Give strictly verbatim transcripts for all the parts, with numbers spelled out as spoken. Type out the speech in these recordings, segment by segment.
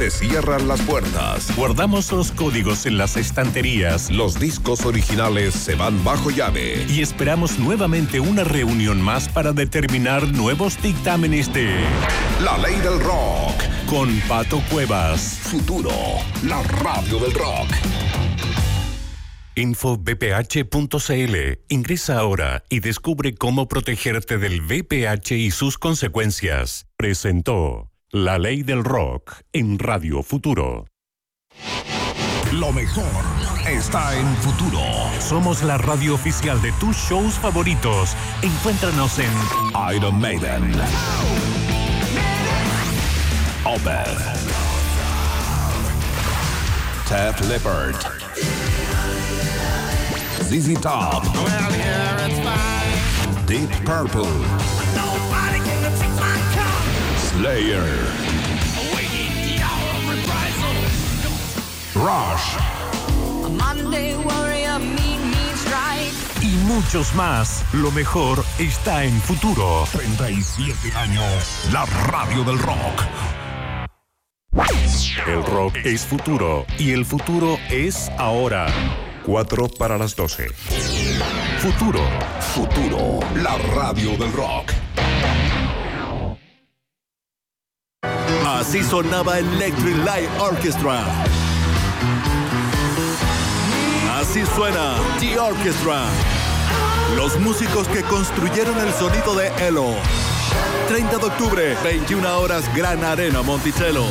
se cierran las puertas. Guardamos los códigos en las estanterías. Los discos originales se van bajo llave. Y esperamos nuevamente una reunión más para determinar nuevos dictámenes de La Ley del Rock. Con Pato Cuevas. Futuro, la radio del rock. info b p h punto c l. Ingresa ahora y descubre cómo protegerte del V P H y sus consecuencias. Presentó La Ley del Rock en Radio Futuro. Lo mejor está en Futuro. Somos la radio oficial de tus shows favoritos. Encuéntranos en Iron Maiden, Opeth, Def Leppard, Z Z Top, Deep Purple, Slayer, Rush y muchos más. Lo mejor está en Futuro. treinta y siete años, la radio del rock. El rock es futuro y el futuro es ahora. Cuatro para las doce. Futuro. Futuro, la radio del rock. Así sonaba Electric Light Orchestra. Así suena The Orchestra. Los músicos que construyeron el sonido de Elo. treinta de octubre, veintiuna horas, Gran Arena Monticello.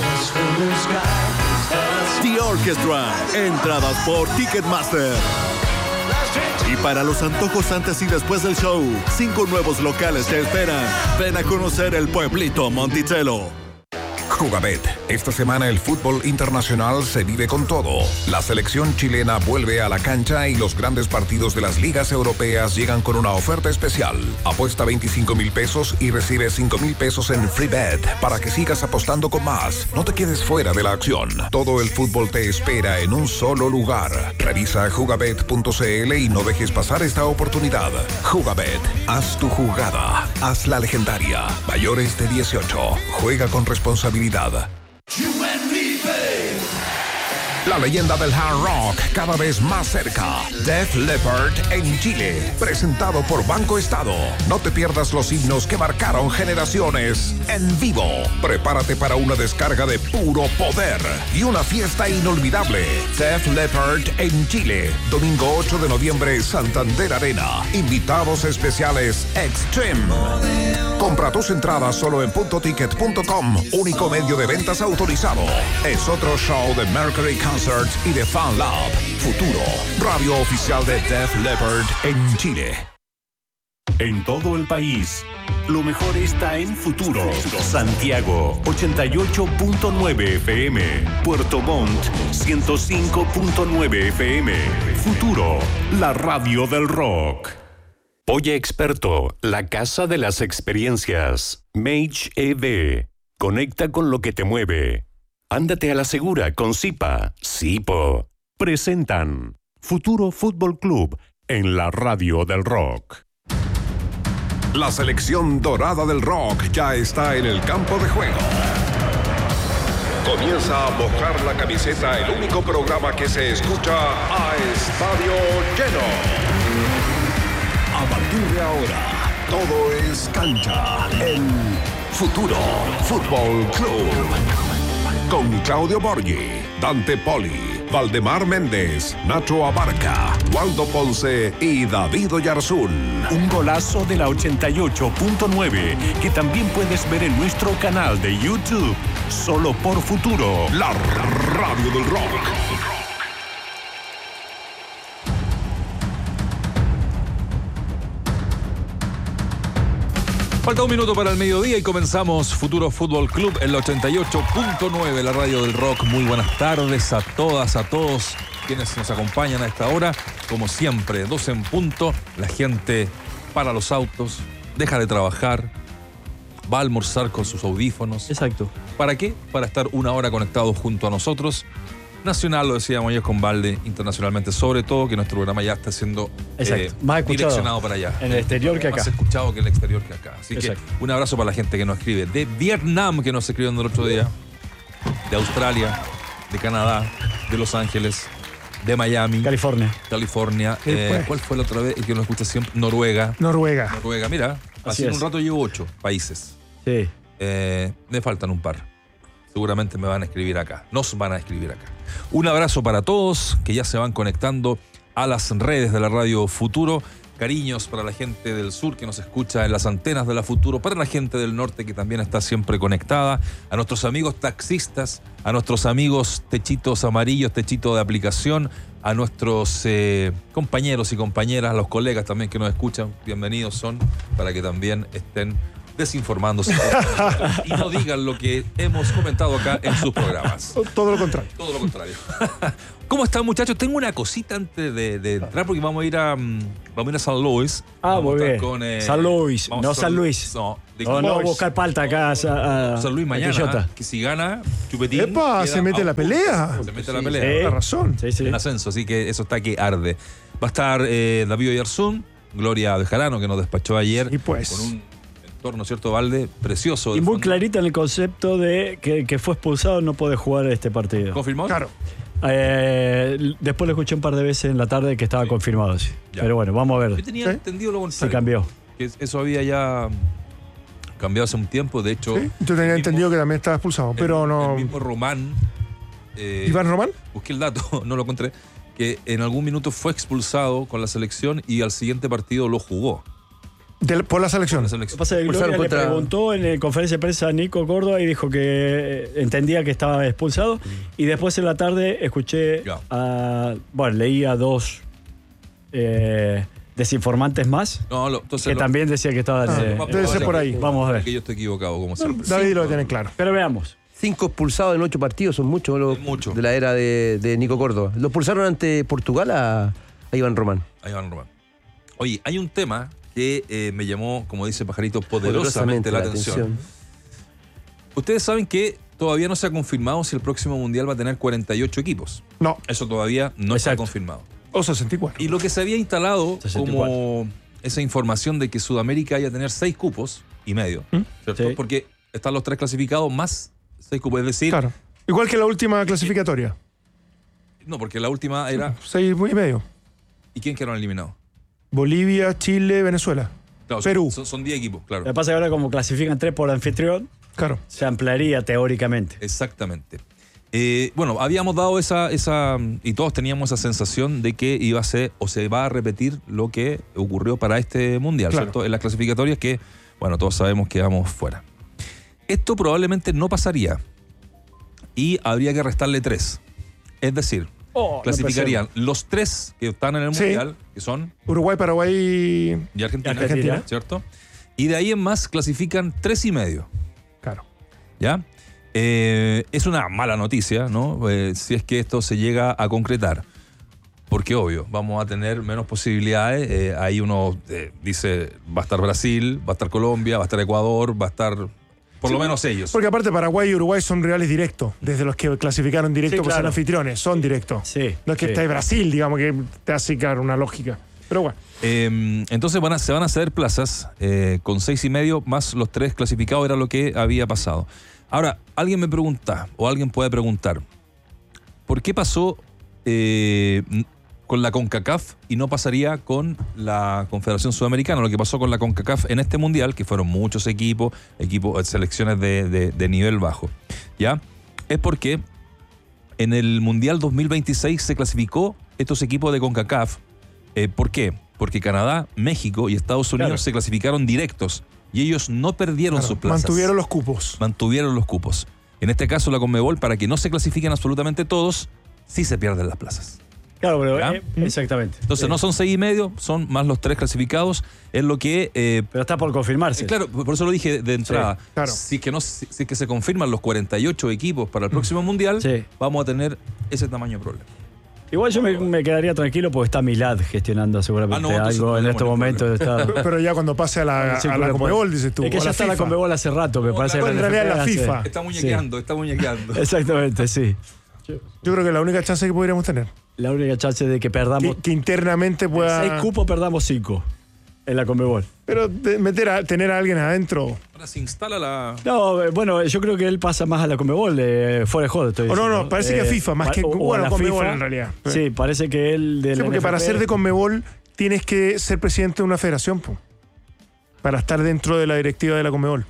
The Orchestra. Entradas por Ticketmaster. Y para los antojos antes y después del show, cinco nuevos locales te esperan. Ven a conocer el pueblito Monticello. Jugabet. Esta semana el fútbol internacional se vive con todo. La selección chilena vuelve a la cancha y los grandes partidos de las ligas europeas llegan con una oferta especial. Apuesta veinticinco mil pesos y recibe cinco mil pesos en free bet para que sigas apostando con más. No te quedes fuera de la acción. Todo el fútbol te espera en un solo lugar. Revisa jugabet punto c l y no dejes pasar esta oportunidad. Jugabet. Haz tu jugada. Haz la legendaria. Mayores de dieciocho. Juega con responsabilidad. La leyenda del hard rock cada vez más cerca. Def Leppard en Chile, presentado por Banco Estado. No te pierdas los himnos que marcaron generaciones en vivo. Prepárate para una descarga de puro poder y una fiesta inolvidable. Def Leppard en Chile, domingo ocho de noviembre, Santander Arena. Invitados especiales Extreme. Compra tus entradas solo en punto ticket punto com, único medio de ventas autorizado. Es otro show de Mercury Concerts y de Fan Lab. Futuro, radio oficial de Def Leppard en Chile. En todo el país, lo mejor está en Futuro. Santiago, ochenta y ocho punto nueve F M. Puerto Montt, ciento cinco punto nueve F M. Futuro, la radio del rock. Oye Experto, la casa de las experiencias. Mage E D. Conecta con lo que te mueve. Ándate a la segura con Zipa. Zipo. Presentan Futuro Fútbol Club en la radio del rock. La selección dorada del rock ya está en el campo de juego. Comienza a mojar la camiseta, el único programa que se escucha a estadio lleno. A partir de ahora, todo es cancha en Futuro Fútbol Club. Con Claudio Borghi, Dante Poli, Valdemar Méndez, Nacho Abarca, Waldo Ponce y David Oyarzún. Un golazo de la ochenta y ocho punto nueve que también puedes ver en nuestro canal de YouTube. Solo por Futuro, la radio del rock. Falta un minuto para el mediodía y comenzamos Futuro Fútbol Club en la ochenta y ocho punto nueve, la radio del rock. Muy buenas tardes a todas, a todos quienes nos acompañan a esta hora. Como siempre, dos en punto, la gente para los autos, deja de trabajar, va a almorzar con sus audífonos. Exacto. ¿Para qué? Para estar una hora conectados junto a nosotros. Nacional, lo decíamos ayer con Valde, internacionalmente, sobre todo que nuestro programa ya está siendo eh, más direccionado para allá. En el exterior que acá. Más escuchado que en el exterior que acá. Así Exacto. que un abrazo para la gente que nos escribe. De Vietnam, que nos escribió el otro día. de Australia, de Canadá, de Los Ángeles, de Miami, California. California. Sí, Eh, pues. ¿Cuál fue la otra vez? El que nos escucha siempre. Noruega. Noruega. Noruega, mira, Así hace es. un rato llevo ocho países. Sí. Eh, me faltan un par. Seguramente me van a escribir acá. Nos van a escribir acá. Un abrazo para todos que ya se van conectando a las redes de la Radio Futuro. Cariños para la gente del sur que nos escucha en las antenas de la Futuro, para la gente del norte que también está siempre conectada, a nuestros amigos taxistas, a nuestros amigos techitos amarillos, techito de aplicación, a nuestros eh, compañeros y compañeras, a los colegas también que nos escuchan, bienvenidos son, para que también estén desinformándose y no digan lo que hemos comentado acá en sus programas. Todo lo contrario. Todo lo contrario. ¿Cómo están, muchachos? Tengo una cosita antes de, de entrar porque vamos a ir a mm, vamos a ir a San Luis. Ah, Vamos muy a estar bien. Con, eh, San Luis, vamos no a San Luis. No, de No, no Boys. buscar palta acá a, a- San Luis a mañana. Quillota. Que si gana Chupetín. Epa, queda se mete a la un punto. pelea. Se mete la Sí, pelea. sí. Tienes razón. Sí, sí. En ascenso, así que eso está que arde. Va a estar eh, David Oyarzún, Gloria Bejarano, que nos despachó ayer. Y pues. Con un entorno, ¿cierto, Valde? Precioso. Y de muy fondo. clarita en el concepto de que, que fue expulsado no puede jugar este partido. ¿Confirmado? Claro. Eh, después lo escuché un par de veces en la tarde que estaba confirmado. Sí. Ya. Pero bueno, vamos a Yo ver. tenía ¿Sí? entendido lo Se contrario. cambió. Que eso había ya cambiado hace un tiempo. De hecho, ¿Sí? Yo tenía el mismo- entendido que también estaba expulsado, pero el, no. el mismo Román. eh, ¿Iván Román? Busqué el dato, no lo encontré. Que en algún minuto fue expulsado con la selección y al siguiente partido lo jugó. Del- por la selección. Con la Lo que selección. pasa es que Expulsaron Gloria le contra- preguntó en la conferencia de prensa a Nico Córdoba y dijo que eh, entendía que estaba expulsado. Y después en la tarde escuché, Ya. a, bueno, leí a dos eh, desinformantes más No, lo- entonces que lo- también decía que estaban... Ah, eh, debe ser por ahí. Vamos a ver. Que yo estoy equivocado, como siempre. David lo tiene claro. Pero veamos. Cinco expulsados en ocho partidos, son muchos los Es mucho. de la era de, de Nico Córdoba. Lo expulsaron ante Portugal a, a Iván Román. Ahí van, Román. Oye, hay un tema que eh, me llamó, como dice Pajarito, poderosamente, la, atención. Ustedes saben que todavía no se ha confirmado si el próximo Mundial va a tener cuarenta y ocho equipos. No, Eso todavía no está Exacto. confirmado. o sesenta y cuatro. Y lo que se había instalado sesenta y cuatro. como esa información de que Sudamérica vaya a tener seis cupos y medio, ¿cierto? Sí. Porque están los tres clasificados más seis cupos. Es decir, Claro. Igual que la última clasificatoria. no, porque la última era. Seis y medio. ¿Y quién quedaron eliminados? Bolivia, Chile, Venezuela. Claro, son- Perú. Son, son diez equipos, claro. Lo que pasa es que ahora como clasifican tres por anfitrión, Claro. se ampliaría teóricamente. Exactamente. Eh, bueno, habíamos dado esa, esa, y todos teníamos esa sensación de que iba a ser o se va a repetir lo que ocurrió para este mundial, Claro. ¿cierto? En las clasificatorias que, bueno, todos sabemos que vamos fuera. Esto probablemente no pasaría y habría que restarle tres. Es decir, Oh, no clasificarían los tres que están en el Sí. mundial, que son Uruguay, Paraguay. y Argentina, Argentina. ¿cierto? Y de ahí en más clasifican tres y medio. Claro. ¿Ya? Eh, es una mala noticia, ¿no? Eh, si es que esto se llega a concretar. Porque, obvio, vamos a tener menos posibilidades. Eh, ahí uno eh, dice, va a estar Brasil, va a estar Colombia, va a estar Ecuador, va a estar, por lo menos ellos. Porque aparte Paraguay y Uruguay son rivales directos. Desde los que clasificaron directo Sí, por ser claro. anfitriones. Son directos. Sí. No es que sí. esté Brasil, digamos, que te hace claro una lógica. Pero bueno. Eh, entonces van a, se van a ceder plazas eh, con seis y medio más los tres clasificados, era lo que había pasado. Ahora, alguien me pregunta, o alguien puede preguntar, ¿por qué pasó eh, con la CONCACAF y no pasaría con la Confederación Sudamericana? Lo que pasó con la CONCACAF en este mundial, que fueron muchos equipos, equipos, selecciones de, de, de nivel bajo, ¿ya? Es porque en el Mundial dos mil veintiséis se clasificó estos equipos de CONCACAF. Eh, ¿Por qué? Porque Canadá, México y Estados Unidos Claro. se clasificaron directos y ellos no perdieron Claro, sus plazas. mantuvieron los cupos. Mantuvieron los cupos. En este caso, la Conmebol, para que no se clasifiquen absolutamente todos, sí se pierden las plazas. Claro, pero ¿Ya? eh, exactamente. Entonces, Sí. no son seis y medio, son más los tres clasificados. Es lo que. eh, Pero está por confirmarse. eh, claro, por eso lo dije de entrada. claro. Si, es que no, si, si es que se confirman los cuarenta y ocho equipos para el próximo mundial, Sí. vamos a tener ese tamaño de problema. Igual yo me, me quedaría tranquilo porque está Milad gestionando seguramente Ah, no, entonces algo no en tenemos estos ningún momentos. Está, Pero ya cuando pase a la, Sí, a la pero Conmebol, por- dices tú. Es que o ya la está la FIFA. Conmebol hace rato, me No, parece claro, que en realidad la hace- FIFA. Está muñequeando, está muñequeando. Sí, exactamente, sí. Yo creo que es la única chance que podríamos tener. La única chance de que perdamos Que, que internamente pueda. seis cupos, perdamos cinco en la Conmebol. Pero de meter a, tener a alguien adentro. Ahora se instala la. No, bueno, yo creo que él pasa más a la Conmebol, eh, fuera de juego. Estoy O no, diciendo. no, parece que a FIFA, más o- que o a bueno, la Conmebol FIFA. en realidad. Sí, parece que él de Sí, la porque N F P, para ser de Conmebol tienes que ser presidente de una federación, po, para estar dentro de la directiva de la Conmebol.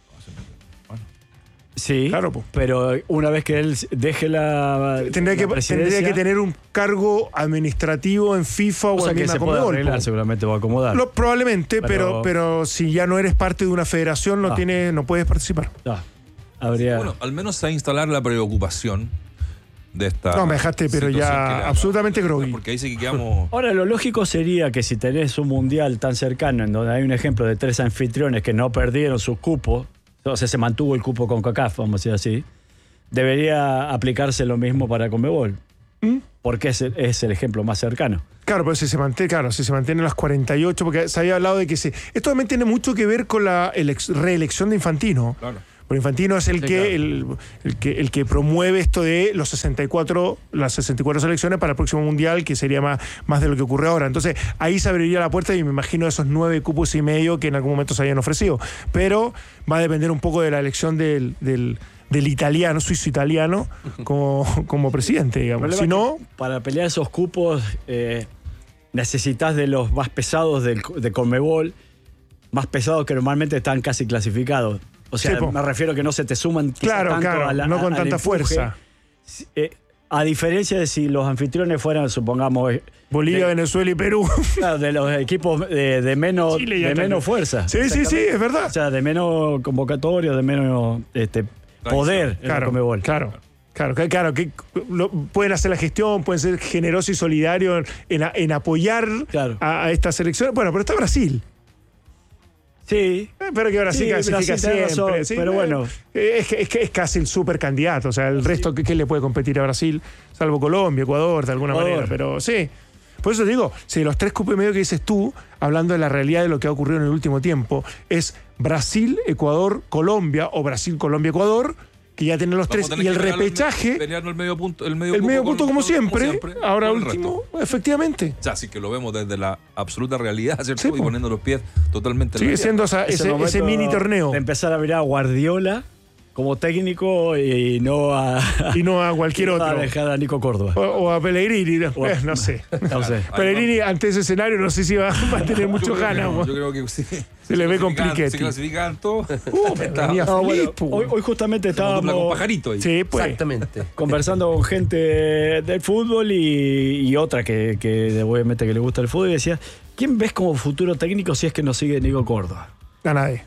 Sí, Claro, po. pero una vez que él deje la Tendría la que, presidencia, tendría que tener un cargo administrativo en FIFA o cosa en que misma se puede Conmebol. arreglar, po. seguramente va a acomodar. Lo- probablemente, pero, Pero- pero si ya no eres parte de una federación, no, Ah. tienes, no puedes participar. Ah, habría... Bueno, al menos se va a instalar la preocupación de esta. No, me dejaste, pero ya situación que le- absolutamente groggy. Porque ahí sí que quedamos. Ahora, lo lógico sería que si tenés un mundial tan cercano, en donde hay un ejemplo de tres anfitriones que no perdieron sus cupos, o sea, se mantuvo el cupo con CONCACAF, vamos a decir así, debería aplicarse lo mismo para Conmebol. ¿Mm? Porque es el, es el ejemplo más cercano. Claro, pero si se mantiene, claro, si se mantienen las cuarenta y ocho, porque se había hablado de que se. Esto también tiene mucho que ver con la elex- reelección de Infantino. Claro. Porque Infantino es el Sí, que, claro. el, el que el que promueve esto de los sesenta y cuatro, las sesenta y cuatro selecciones para el próximo mundial, que sería más, más de lo que ocurre ahora. Entonces, ahí se abriría la puerta y me imagino esos nueve cupos y medio que en algún momento se habían ofrecido. Pero va a depender un poco de la elección del, del, del italiano, suizo-italiano, como, como presidente, El digamos. problema Si es no, que para pelear esos cupos eh, necesitas de los más pesados del, de Conmebol, más pesados que normalmente están casi clasificados. O sea, Sí, po. me refiero que no se te suman quizá claro, tanto claro, a la- no a- con al tanta empuje. fuerza. Eh, a diferencia de si los anfitriones fueran, supongamos, eh, Bolivia, de, Venezuela y Perú. claro, de los equipos de, de menos, Chile ya de también. menos fuerza. Sí, sí, sí, es verdad. O sea, de menos convocatoria, de menos este, poder en la Claro, Conmebol. claro. Claro, que, claro, que lo- pueden hacer la gestión, pueden ser generosos y solidarios en, a- en apoyar Claro. a, a esta selección. Bueno, pero está Brasil. Sí. Eh, Pero que Brasil Sí, clasifica Brasil tiene siempre. razón, sí, pero eh, bueno. eh, Es, que- es, que es casi el super candidato. O sea, el resto, ¿qué, qué le puede competir a Brasil? Salvo Colombia, Ecuador, de alguna Ecuador. manera. Pero sí. Por eso digo, si los tres cupos y medio que dices tú, hablando de la realidad de lo que ha ocurrido en el último tiempo, es Brasil, Ecuador, Colombia o Brasil, Colombia, Ecuador, que ya tienen los Vamos tres, a tener y el que pelear repechaje. pelearnos el medio punto. El medio, El cupo medio con- punto como con- siempre, ahora con el último, resto. efectivamente. O sea, sí que lo vemos desde la absoluta realidad, ¿cierto? Sí, y po. poniendo los pies totalmente en Sigue la siendo tierra. esa- Es el ese, momento ese mini torneo de empezar a mirar a Guardiola como técnico y no a, y no a cualquier y no a otro. dejar a Nico Córdoba. O, o a Pellegrini, no, O a- eh, no sé. No sé. Pellegrini ante ese escenario no sé si va, va a tener Yo mucho creo que ganas. no, mo. Yo creo que sí. Se le ve clasifican- compliquete. Se clasifican todos. Uh, pero venía No, feliz, bueno, po. hoy, hoy justamente Dupla con estábamos pajarito ahí. Sí, pues. Exactamente. conversando con gente del fútbol y, y otra que, que obviamente que le gusta el fútbol y decía, ¿quién ves como futuro técnico si es que no sigue Nico Córdoba? A nadie.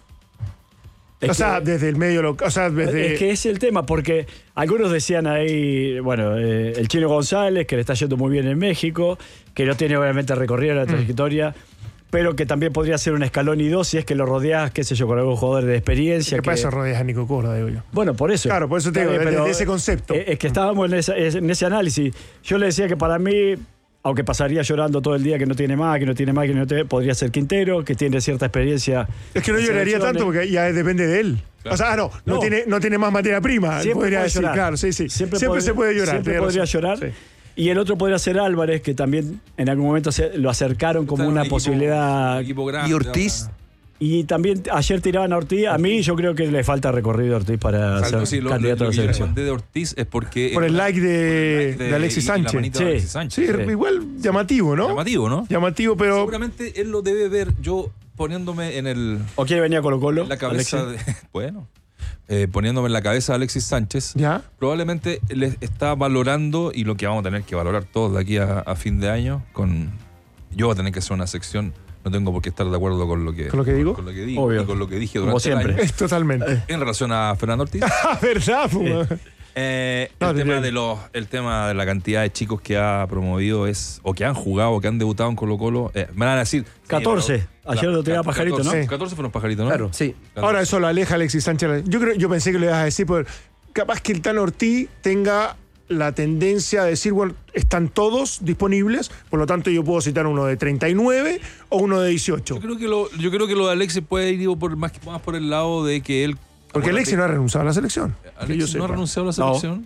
Es o sea, que- desde el medio local. O sea, desde. Es que es el tema, porque algunos decían ahí, bueno, eh, el Chino González, que le está yendo muy bien en México, que no tiene obviamente recorrido Mm. la trayectoria, pero que también podría ser un escalón y dos si es que lo rodeas, qué sé yo, con algún jugador de experiencia. ¿Qué que- pasa, rodeas a Nico Córdoba, digo yo? Bueno, por eso. Claro, por eso te Está digo, bien, desde pero, ese concepto. eh, Es que estábamos en, esa- en ese análisis. Yo le decía que para mí, aunque pasaría llorando todo el día que no tiene más, que no tiene más, que no tiene, podría ser Quintero, que tiene cierta experiencia. Es que no en lloraría selecciones. tanto porque ya depende de él. Claro. O sea, ah, no, no, No. Tiene, no tiene más materia prima. Siempre podría puede decir, llorar. claro, sí, sí. Siempre, se puede llorar. Siempre tenés podría razón. llorar. Sí. Y el otro podría ser Álvarez, que también en algún momento se, lo acercaron como Está en un una equipo- posibilidad. un equipo grande, Y Ortiz. ahora. Y también ayer tiraban a Ortiz. A mí yo creo que le falta recorrido a Ortiz para Exacto, ser sí, lo, candidato lo a la que yo le selección. mandé de Ortiz es porque. Por el like de, de- de Alexis y- y la Sánchez. manito de Sí. Alexis Sánchez. Sí, Sí. igual llamativo, ¿no? Llamativo, ¿no? Llamativo, pero. Seguramente él lo debe ver yo poniéndome en el ¿O quiere venir a Colo Colo? en la cabeza de, bueno, eh, poniéndome en la cabeza de Alexis Sánchez. Ya. Probablemente le está valorando, y lo que vamos a tener que valorar todos de aquí a, a fin de año, con yo voy a tener que hacer una sección, no tengo por qué estar de acuerdo con lo que, ¿Con lo que digo? con lo que digo Obvio. y con lo que dije Como durante el siempre. año, Es totalmente. en relación a Fernando Ortiz. Ah, ¿verdad? po? Eh, No, el, te tema creo. de los, el tema de la cantidad de chicos que ha promovido es, o que han jugado, o que han debutado en Colo Colo, eh, me van a decir... sí, catorce. pero- Ayer lo tenía Pajarito, ¿no? catorce, catorce fueron Pajarito, ¿no? Claro, sí. Ahora eso lo aleja Alexis Sánchez. Yo creo, yo pensé que lo ibas a decir, pero capaz que el Tan Ortiz tenga la tendencia de decir, bueno, están todos disponibles, por lo tanto yo puedo citar uno de treinta y nueve o uno de dieciocho. Yo creo que lo, yo creo que lo de Alexis puede ir por, más, más por el lado de que él... Porque Alexis no ha renunciado a la selección. que yo Alexis no ha sepa. renunciado a la No. selección.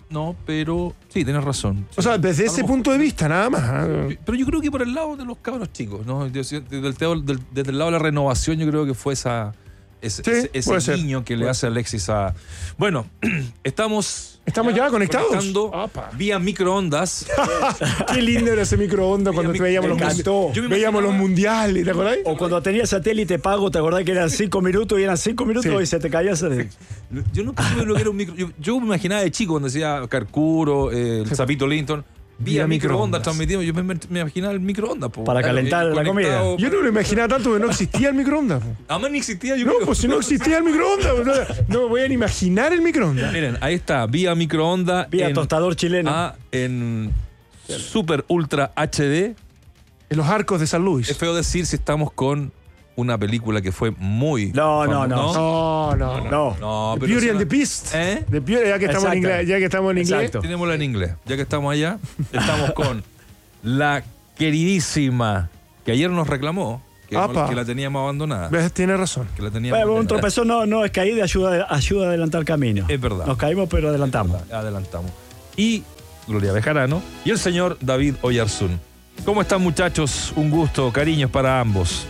no, pero sí, tienes razón. O sea, desde ese punto de vista, nada más. Pero yo creo que por el lado de los cabros chicos, ¿no? Desde el, del, desde el lado de la renovación, yo creo que fue esa, ese, sí, ese, ese guiño que le hace Alexis a... Bueno, estamos... ¿Estamos ya, ya conectados? Vía microondas. Qué lindo era ese microondas cuando te veíamos, los, encantó. Yo me veíamos los mundiales, ¿te acordás? O cuando tenías satélite pago, ¿te acordás que eran cinco minutos y eran cinco minutos sí. y se te caía? Yo nunca supe lo que era un micro. Yo, yo me imaginaba de chico cuando decía Carcuro, eh, el sí. Sapito Linton. Vía microondas transmitimos. Yo me, me, me imaginaba el microondas. Po. Para calentar eh, la comida. Yo no lo imaginaba tanto porque no existía el microondas. Además ni existía. Yo no, creo. pues si no existía el microondas, no, no me voy a ni imaginar el microondas. Miren, ahí está, vía microondas. Vía en, tostador chileno. A, en Super Ultra H D. En los arcos de San Luis. Es feo decir si estamos con una película que fue muy... No, no, no. No, no, no. no The Beauty and the Beast. ¿Eh? The Beauty, ya que estamos en inglés. Ya que estamos en inglés. Exacto. Tenémosla en inglés. Ya que estamos allá, estamos con la queridísima, que ayer nos reclamó, que, no, que la teníamos abandonada. Tiene razón. Que la teníamos bueno, un tropezón no, no es caída, ayuda, ayuda a adelantar camino. Es verdad. Nos caímos, pero adelantamos. Adelantamos. Y Gloria Bejarano y el señor David Oyarzún. ¿Cómo están, muchachos? Un gusto, cariños para ambos.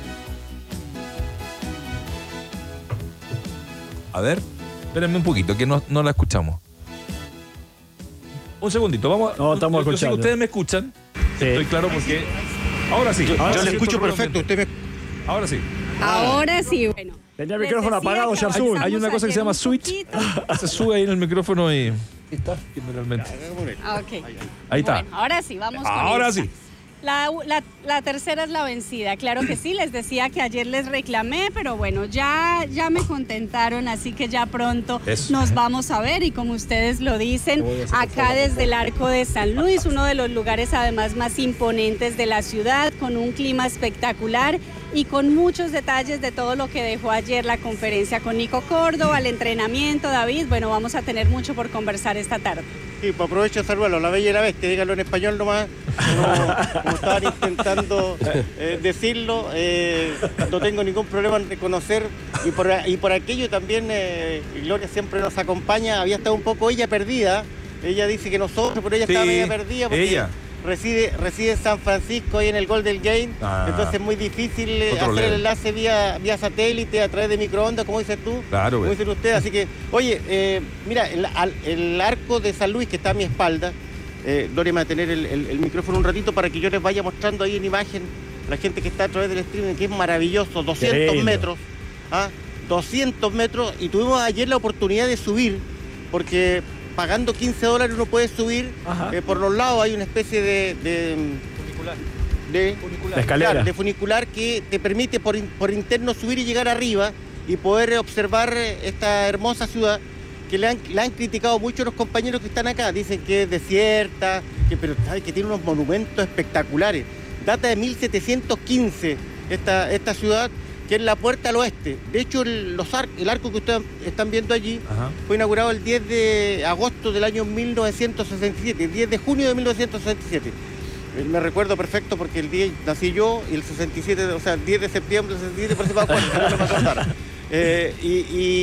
A ver, espérenme un poquito, que no, no la escuchamos. Un segundito, vamos a... No, estamos yo, yo escuchando. sé que ustedes me escuchan. Sí. Estoy claro porque... Ahora sí. Yo, ahora yo sí, le escucho perfecto, usted me... Ahora sí. Ahora sí, bueno. Tenía el micrófono apagado, Oyarzún. Hay una cosa que se llama switch. Se sube ahí en el micrófono y... Está, generalmente. Ok. Ahí está. Bueno, ahora sí, vamos con Ahora esta. sí. La, la, la tercera es la vencida. Claro que sí, les decía que ayer les reclamé, pero bueno, ya, ya me contentaron, así que ya pronto Eso. nos vamos a ver. Y como ustedes lo dicen, acá desde el Arco de San Luis, uno de los lugares además más imponentes de la ciudad, con un clima espectacular y con muchos detalles de todo lo que dejó ayer la conferencia con Nico Córdoba, el entrenamiento, David. Bueno, vamos a tener mucho por conversar esta tarde. Sí, pues aprovecho de saludarlo, la bella y la bestia, díganlo en español nomás, como, como estaban intentando eh, decirlo, eh, no tengo ningún problema en reconocer, y por, y por aquello también eh, Gloria siempre nos acompaña, había estado un poco ella perdida, ella dice que nosotros, pero ella sí, estaba media perdida porque ella. Reside, reside en San Francisco, ahí en el Golden Gate, ah, entonces es muy difícil hacer leve. el enlace vía, vía satélite a través de microondas, como dices tú, claro, como dicen ustedes. Así que, oye, eh, mira, el, el arco de San Luis que está a mi espalda, eh, Gloria me va a tener el, el, el micrófono un ratito para que yo les vaya mostrando ahí en imagen la gente que está a través del streaming, que es maravilloso, doscientos metros, ¿ah? doscientos metros, y tuvimos ayer la oportunidad de subir, porque... pagando quince dólares uno puede subir eh, por los lados, hay una especie de de funicular, de, funicular. de escalera claro, de funicular que te permite por, in, por interno subir y llegar arriba y poder observar esta hermosa ciudad que le han, le han criticado mucho los compañeros que están acá, dicen que es desierta, que, pero ¿sabe? Que tiene unos monumentos espectaculares, data de mil setecientos quince esta, esta ciudad, que es la puerta al oeste. De hecho, el, los ar el arco que ustedes están viendo allí Ajá. fue inaugurado el diez de agosto del año mil novecientos sesenta y siete, el diez de junio de mil novecientos sesenta y siete. Me recuerdo perfecto porque el día nací yo y el sesenta y siete, o sea, el diez de septiembre del sesenta y siete participaba cuando no me acordara. Eh, y,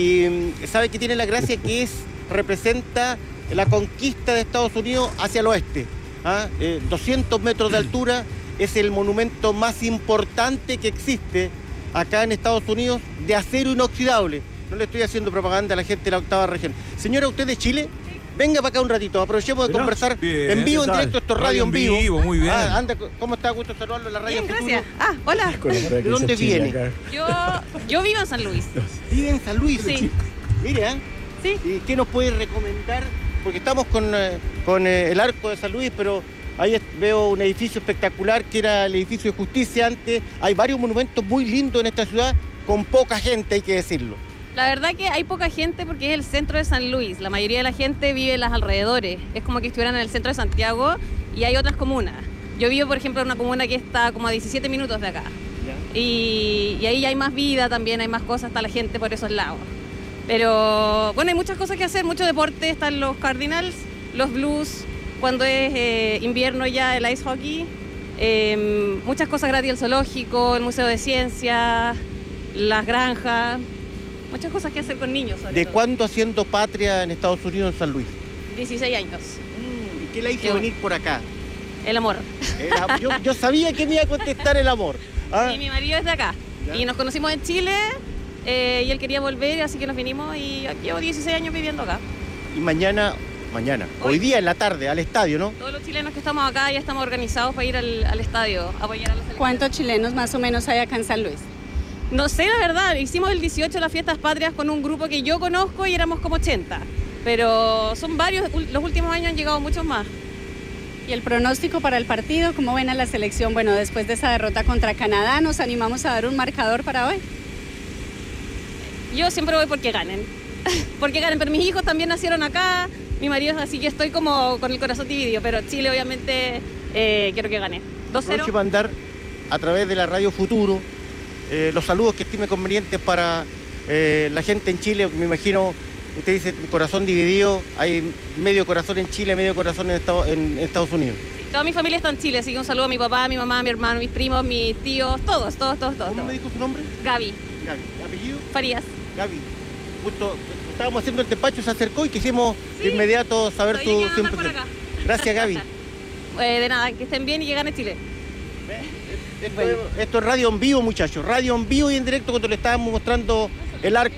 y sabe que tiene la gracia que es, representa la conquista de Estados Unidos hacia el oeste. ¿Ah? Eh, doscientos metros de altura, es el monumento más importante que existe acá en Estados Unidos, de acero inoxidable. No le estoy haciendo propaganda a la gente de la octava región. Señora, ¿usted de Chile? Venga para acá un ratito, aprovechemos de conversar bien, en vivo, en directo, esto es radio, radio en vivo. vivo. Muy bien. Ah, anda, ¿cómo está? Gusto saludarlo en la radio. Bien, gracias. Ah, hola. ¿De dónde viene? Yo, yo vivo en San Luis. ¿Vive en San Luis? Sí. Mire, ¿eh? Sí. ¿Y qué nos puede recomendar? Porque estamos con, eh, con eh, el Arco de San Luis, pero ahí veo un edificio espectacular que era el edificio de Justicia antes. Hay varios monumentos muy lindos en esta ciudad, con poca gente, hay que decirlo. La verdad que hay poca gente porque es el centro de San Luis. La mayoría de la gente vive en los alrededores. Es como que estuvieran en el centro de Santiago y hay otras comunas. Yo vivo, por ejemplo, en una comuna que está como a diecisiete minutos de acá. Y, y ahí hay más vida también, hay más cosas, está la gente por esos lados. Pero bueno, hay muchas cosas que hacer, mucho deporte. Están los Cardinals, los Blues, cuando es eh, invierno ya el ice hockey. Eh, muchas cosas gratis, el zoológico, el Museo de Ciencias, las granjas. Muchas cosas que hacer con niños. ¿De todo. cuándo haciendo patria en Estados Unidos, en San Luis? dieciséis años. Mm, ¿Y qué la hizo Qué venir por acá? El amor. Era, yo, yo sabía que me iba a contestar el amor. ¿Ah? Y mi marido es de acá. ¿Ya? Y nos conocimos en Chile eh, y él quería volver, así que nos vinimos y llevo dieciséis años viviendo acá. Y mañana, mañana, hoy, hoy día en la tarde, al estadio, ¿no? Todos los chilenos que estamos acá ya estamos organizados para ir al, al estadio a apoyar a la selección. ¿Cuántos chilenos más o menos hay acá en San Luis? No sé, la verdad. Hicimos el dieciocho las fiestas patrias con un grupo que yo conozco y éramos como ochenta. Pero son varios, los últimos años han llegado muchos más. ¿Y el pronóstico para el partido? ¿Cómo ven a la selección? Bueno, después de esa derrota contra Canadá, ¿nos animamos a dar un marcador para hoy? Yo siempre voy porque ganen. Porque ganen, pero mis hijos también nacieron acá, mi marido es así que estoy como con el corazón dividido, pero Chile obviamente eh, quiero que gane. dos cero. Aprovecho para mandar a través de la Radio Futuro eh, los saludos que estime convenientes para eh, la gente en Chile. Me imagino, usted dice corazón dividido, hay medio corazón en Chile, medio corazón en Estados, en Estados Unidos. Sí, toda mi familia está en Chile, así que un saludo a mi papá, a mi mamá, a mi hermano, mis primos, mis tíos, todos, todos, todos, todos. ¿Cómo me dijo su nombre? Gaby. Gaby. ¿Apellido? Farías. Gaby. Justo estábamos haciendo el despacho, se acercó y quisimos sí, de inmediato saber su siempre. Gracias, Gaby. eh, de nada, que estén bien y que gane Chile. Esto, bueno. esto es radio en vivo, muchachos. Radio en vivo y en directo cuando le estábamos mostrando el arco.